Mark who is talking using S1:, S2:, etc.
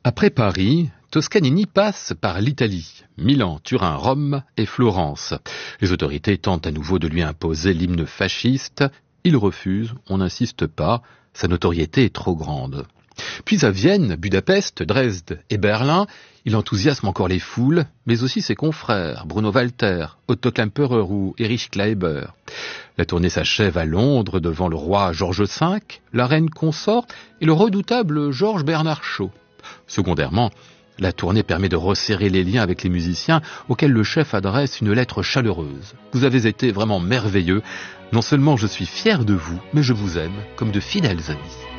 S1: Après Paris, Toscanini passe par l'Italie, Milan, Turin, Rome et Florence. Les autorités tentent à nouveau de lui imposer l'hymne fasciste. Il refuse, on n'insiste pas, sa notoriété est trop grande. Puis à Vienne, Budapest, Dresde et Berlin, il enthousiasme encore les foules, mais aussi ses confrères, Bruno Walter, Otto Klemperer ou Erich Kleiber. La tournée s'achève à Londres devant le roi George V, la reine consorte et le redoutable Georges Bernard Shaw. Secondairement, la tournée permet de resserrer les liens avec les musiciens auxquels le chef adresse une lettre chaleureuse. Vous avez été vraiment merveilleux. Non seulement je suis fier de vous, mais je vous aime comme de fidèles amis.